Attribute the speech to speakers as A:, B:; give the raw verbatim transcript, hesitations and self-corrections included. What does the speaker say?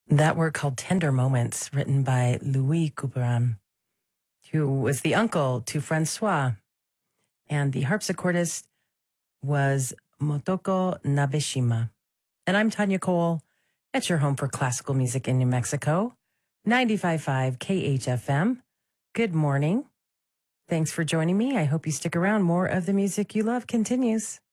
A: That work called Tender Moments, written by Louis Couperin, who was the uncle to Francois. And the harpsichordist was Motoko Nabeshima. And I'm Tanya Cole at your home for classical music in New Mexico, ninety-five point five K H F M. Good morning. Thanks for joining me. I hope you stick around. More of the music you love continues.